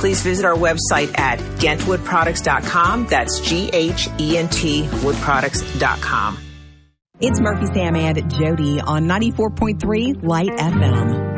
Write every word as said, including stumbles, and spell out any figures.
please visit our website at gent wood products dot com. That's G H E N T wood products dot com. It's Murphy, Sam, and Jody on ninety-four point three Light F M.